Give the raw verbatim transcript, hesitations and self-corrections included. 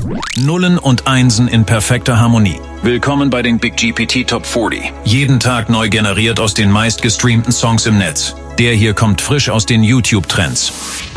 Nullen und Einsen in perfekter Harmonie. Willkommen bei den Big G P T Top vierzig. Jeden Tag neu generiert aus den meistgestreamten Songs im Netz. Der hier kommt frisch aus den YouTube-Trends.